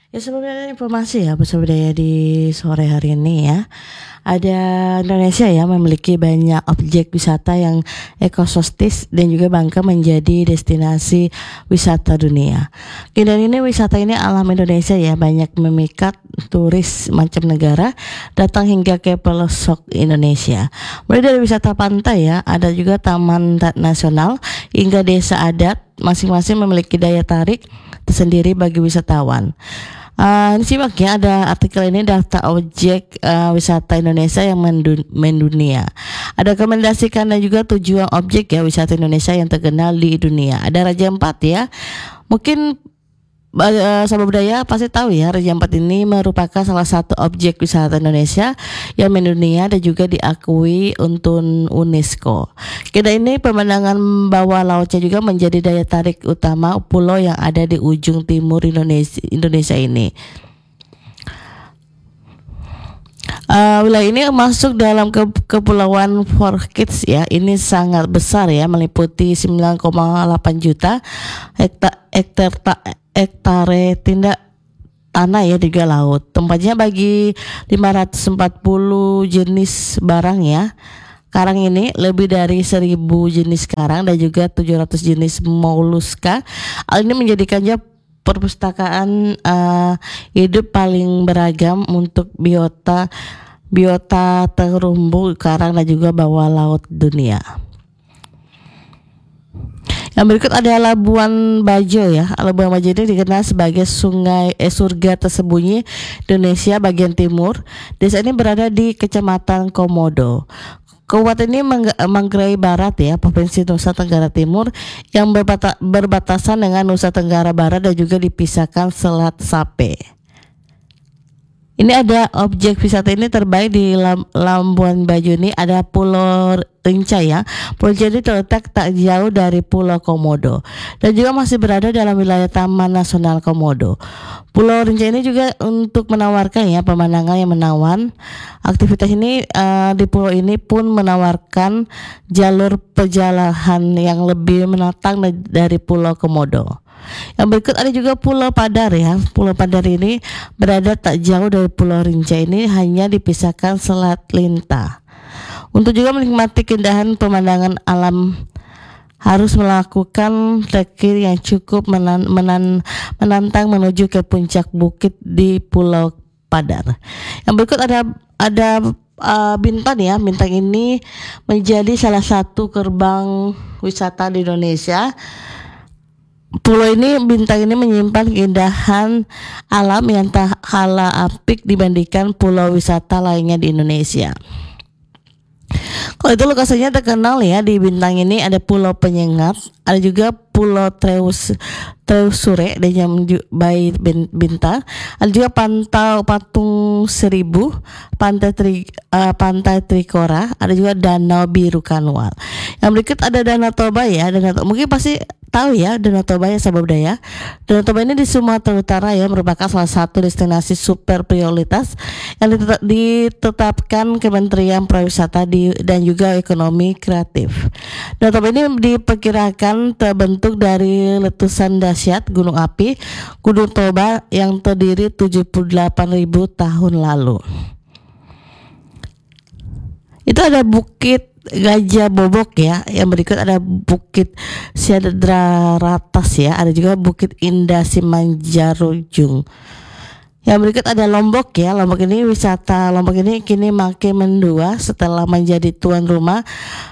Ya sebelumnya informasi ya bersama Budaya di sore hari ini ya. Ada Indonesia ya memiliki banyak objek wisata yang ekosistis dan juga bangga menjadi destinasi wisata dunia. Dan ini wisata ini alam Indonesia ya banyak memikat turis mancanegara datang hingga ke pelosok Indonesia. Mulai dari wisata pantai ya, ada juga taman nasional hingga desa adat, masing-masing memiliki daya tarik tersendiri bagi wisatawan. Ini simak ya, ada artikel ini daftar objek wisata Indonesia yang mendunia. Ada rekomendasikan dan juga tujuan objek ya wisata Indonesia yang terkenal di dunia. Ada Raja Ampat ya. Mungkin sahabat budaya pasti tahu ya, Raja Ampat ini merupakan salah satu objek wisata Indonesia yang mendunia dan juga diakui untuk UNESCO. Kita ini pemandangan bawah lautnya juga menjadi daya tarik utama pulau yang ada di ujung timur Indonesia ini. Wilayah ini masuk dalam kepulauan Forkids ya. Ini sangat besar ya, meliputi 9,8 juta hektare tindak tanah ya, juga laut. Tempatnya bagi 540 jenis barang ya. Karang ini lebih dari 1.000 jenis karang dan juga 700 jenis moluska. Hal ini menjadikannya perpustakaan hidup paling beragam untuk biota terumbu karang dan juga bawah laut dunia. Yang berikut ada Labuan Bajo ya. Labuan Bajo ini dikenal sebagai surga tersembunyi Indonesia bagian timur. Desa ini berada di Kecamatan Komodo. Kabupaten ini Manggarai Barat ya, Provinsi Nusa Tenggara Timur yang berbatasan dengan Nusa Tenggara Barat dan juga dipisahkan Selat Sape. Ini ada objek wisata ini terbaik di Labuan Bajo ini, ada Pulau Rinca ya. Pulau Rinca ini terletak tak jauh dari Pulau Komodo dan juga masih berada dalam wilayah Taman Nasional Komodo. Pulau Rinca ini juga untuk menawarkan ya pemandangan yang menawan. Aktivitas ini di pulau ini pun menawarkan jalur perjalanan yang lebih menantang dari Pulau Komodo. Yang berikut ada juga Pulau Padar ya. Pulau Padar ini berada tak jauh dari Pulau Rinca ini, hanya dipisahkan Selat Linta. Untuk juga menikmati keindahan pemandangan alam harus melakukan trekking yang cukup menantang menuju ke puncak bukit di Pulau Padar. Yang berikut ada Bintan ya. Bintan ini menjadi salah satu gerbang wisata di Indonesia. Bintan ini menyimpan keindahan alam yang tak kalah apik dibandingkan pulau wisata lainnya di Indonesia. Kalau itu lokasinya terkenal ya, di Bintan ini ada Pulau Penyengat, ada juga Pulau Treusure dan yang by Bintan, ada juga Patung Seribu, Pantai Trikora, ada juga Danau Biru Kanwar. Yang berikut ada Danau Toba ya. Mungkin pasti tahu ya Danau Toba ya sahabat budaya. Danau Toba ini di Sumatera Utara ya, merupakan salah satu destinasi super prioritas yang ditetapkan Kementerian Pariwisata dan juga Ekonomi Kreatif. Danau Toba ini diperkirakan terbentuk dari letusan dahsyat gunung api Gunung Toba yang terdiri 78.000 tahun lalu. Itu ada Bukit Gajah Bobok ya. Yang berikut ada Bukit Siadra Ratas ya. Ada juga Bukit Indah Simanjarujung. Yang berikut ada Lombok ya. Lombok ini kini makin mendua setelah menjadi tuan rumah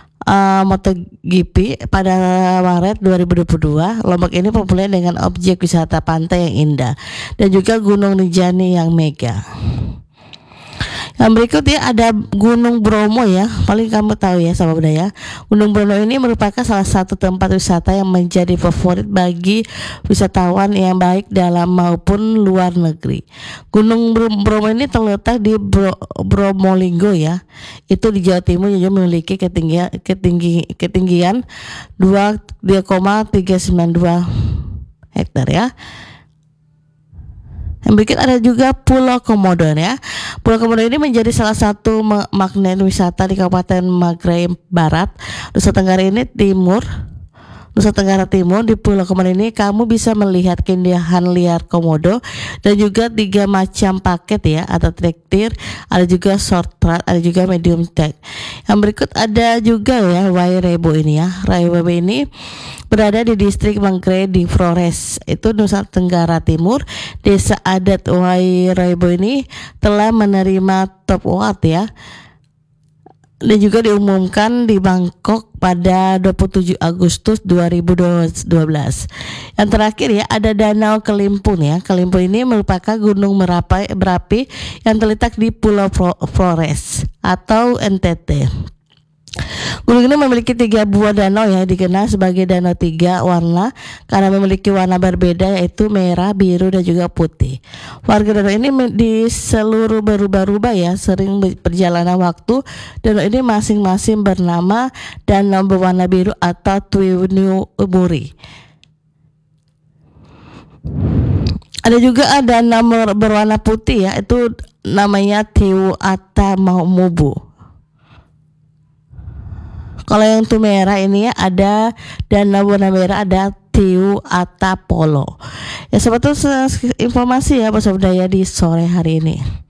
MotoGP pada Maret 2022. Lombok ini populer dengan objek wisata pantai yang indah dan juga Gunung Rinjani yang mega. Yang berikut ya ada Gunung Bromo ya. Paling kamu tahu ya sahabat budaya. Gunung Bromo ini merupakan salah satu tempat wisata yang menjadi favorit bagi wisatawan yang baik dalam maupun luar negeri. Gunung Bromo ini terletak di Bromolinggo ya. Itu di Jawa Timur yang memiliki ketinggian 2,392 hektar ya. Yang berikut ada juga Pulau Komodo ya. Pulau Komodo ini menjadi salah satu magnet wisata di Kabupaten Manggarai Barat, Nusa Tenggara ini Timur. Nusa Tenggara Timur. Di Pulau Komodo ini kamu bisa melihat keindahan liar komodo dan juga 3 macam paket ya, ada traktir, ada juga short track, ada juga medium track. Yang berikut ada juga ya Wairebo ini ya. Wairebo ini berada di distrik Mangkre di Flores, itu Nusa Tenggara Timur. Desa adat Wairebo ini telah menerima top award ya, dan juga diumumkan di Bangkok pada 27 Agustus 2012. Yang terakhir ya ada Danau Kelimpun ya. Kelimpun ini merupakan gunung berapi yang terletak di Pulau Flores atau NTT. Gunung ini memiliki 3 buah danau ya, dikenal sebagai danau 3 warna karena memiliki warna berbeda, yaitu merah, biru, dan juga putih. Warga danau ini di seluruh berubah-ubah ya, sering berjalanan waktu. Danau ini masing-masing bernama danau berwarna biru atau Tuiunu Muri. Ada juga danau berwarna putih ya, itu namanya Tiu Ata Mubu. Kalau yang tuh merah ini ya, ada danau warna merah, ada Tiu Ata Polo. Ya sobat tuh informasi ya Bahasa Budaya di sore hari ini.